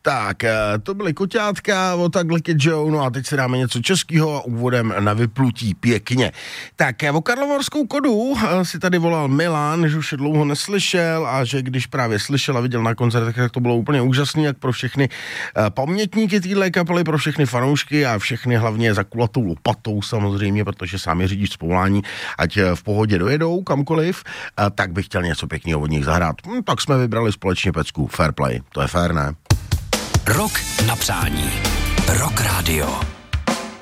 Tak, to byly Koťátka od Ugly Joe, no a teď si dáme něco českého a úvodem na vyplutí pěkně. Tak, o Karlovarskou kodu si tady volal Milan, že už je dlouho neslyšel a že když právě slyšel a viděl na koncertech, tak to bylo úplně úžasný, jak pro všechny pamětníky téhle kapely, pro všechny fanoušky a všechny hlavně za kulatou lopatou samozřejmě, protože sám je řidič z povolání, ať v pohodě dojedou kamkoliv, tak bych chtěl něco pěkného od nich zahrát. Tak jsme vybrali společně pecku Fair Play, to je fair, ne? Rok na přání. Rock Radio.